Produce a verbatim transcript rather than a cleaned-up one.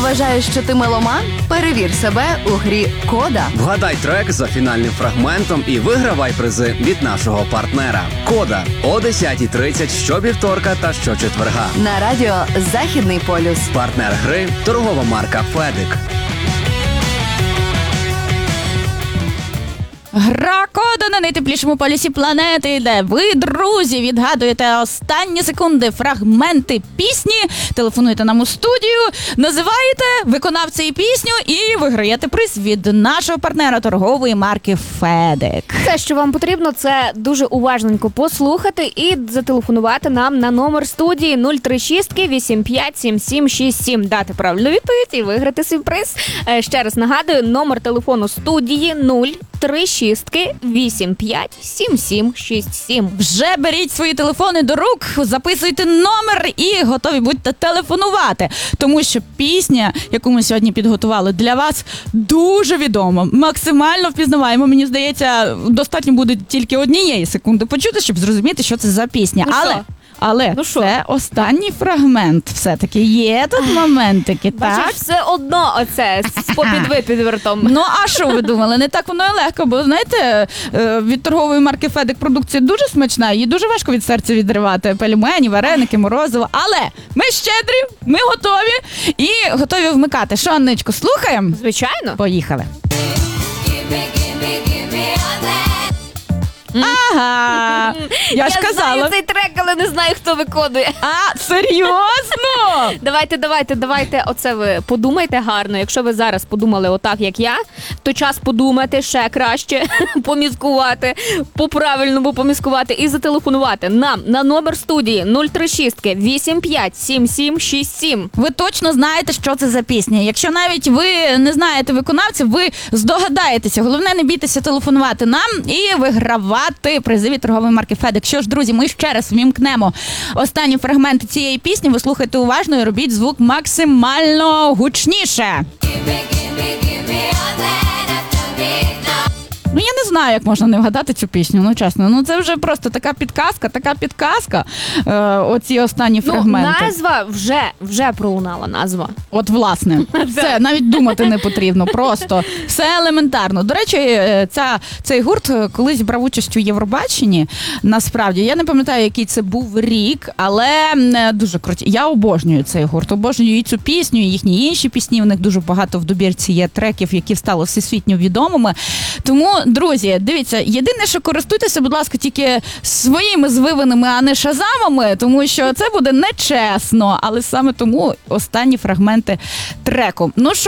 Вважаєш, що ти меломан? Перевір себе у грі «Кода». Вгадай трек за фінальним фрагментом і вигравай призи від нашого партнера. «Кода» о десятій тридцять щовівторка та щочетверга. На радіо «Західний полюс». Партнер гри – торгова марка «Федик». Гра «Кода» на найтеплішому полюсі планети, де ви, друзі, відгадуєте останні секунди, фрагменти пісні, телефонуєте нам у студію, називаєте виконавця і пісню і виграєте приз від нашого партнера торгової марки «Федик». Все, що вам потрібно, це дуже уважненько послухати і зателефонувати нам на номер студії нуль три шість вісім п'ять сім сім шість сім. Дати правильну відповідь і виграти свій приз. Е, Ще раз нагадую, номер телефону студії нуль три шість вісім п'ять сім сім шість сім. Вже беріть свої телефони до рук, записуйте номер і готові будьте телефонувати. Тому що пісня, яку ми сьогодні підготували для вас, дуже відома, максимально впізнаваємо. Мені здається, достатньо буде тільки однієї секунди почути, щоб зрозуміти, що це за пісня. Ну Але... що? Але Ну що? це останній фрагмент. Все-таки є тут моментики, так? Бачиш, все одно оце з попід випідвертом. Ну, а що ви думали? Не так воно і легко, бо, знаєте, е, від торгової марки «Федик» продукція дуже смачна, її дуже важко від серця відривати. Пельмені, вареники, морозиво. Але ми щедрі, ми готові і готові вмикати. Що, Анничко, слухаємо? Звичайно. Поїхали. Ага, я ж Я казала. знаю цей трек, але не знаю, хто виконує. А, серйозно? Давайте, давайте, давайте, оце ви подумайте гарно. Якщо ви зараз подумали отак, як я, то час подумати ще краще, поміскувати, по-правильному поміскувати і зателефонувати нам на номер студії нуль три шість вісім п'ять сім сім шість сім. Ви точно знаєте, що це за пісня. Якщо навіть ви не знаєте виконавців, ви здогадаєтеся. Головне, не бійтеся телефонувати нам і вигравати призи від торгової марки «Федик». Що ж, друзі, ми ще раз вмімкнемо останні фрагменти цієї пісні. Ви слухайте уважно і робіть звук максимально гучніше. Ну, я не знаю, як можна не вгадати цю пісню, ну, чесно. Ну, це вже просто така підказка, така підказка, е, оці останні Ну, фрагменти. назва вже, вже пролунала назва. От, власне, все, навіть думати не потрібно, просто все елементарно. До речі, ця, цей гурт колись брав участь у Євробаченні, насправді. Я не пам'ятаю, який це був рік, але дуже круті. Я обожнюю цей гурт, обожнюю і цю пісню, і їхні інші пісні. У них дуже багато в добірці є треків, які стали всесвітньо відомими. Тому, друзі, дивіться, єдине, що користуйтеся, будь ласка, тільки своїми звиваними, а не шазамами, тому що це буде нечесно. Але саме тому останні фрагменти треку. Ну що,